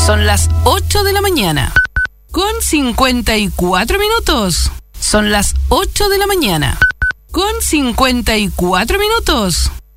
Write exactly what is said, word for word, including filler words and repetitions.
Son las ocho de la mañana. Con cincuenta y cuatro minutos. Son las ocho de la mañana. Con cincuenta y cuatro minutos.